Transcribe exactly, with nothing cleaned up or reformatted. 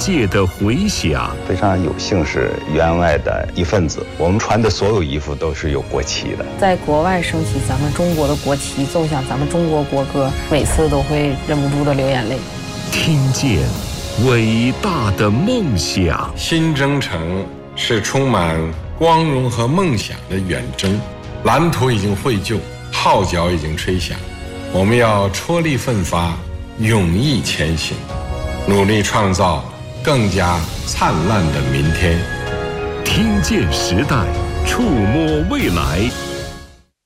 界的回响。 非常有幸是员外的一份子，我们穿的所有衣服都是有国旗的。 在国外升起咱们中国的国旗，奏响咱们中国国歌，每次都会忍不住的流眼泪。 听见伟大的梦想。 新征程是充满光荣和梦想的远征，蓝图已经绘就，号角已经吹响，我们要踔厉奋发，勇毅前行，努力创造更加灿烂的明天。 听见时代，触摸未来。